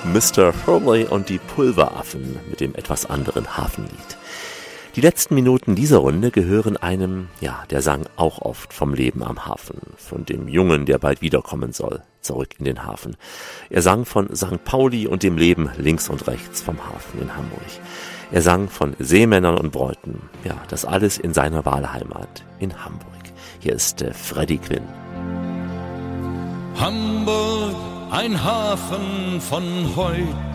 Mr. Hurley und die Pulveraffen mit dem etwas anderen Hafenlied. Die letzten Minuten dieser Runde gehören einem, der sang auch oft vom Leben am Hafen, von dem Jungen, der bald wiederkommen soll, zurück in den Hafen. Er sang von St. Pauli und dem Leben links und rechts vom Hafen in Hamburg. Er sang von Seemännern und Bräuten, das alles in seiner Wahlheimat in Hamburg. Hier ist Freddie Quinn. Hamburg, ein Hafen von heut,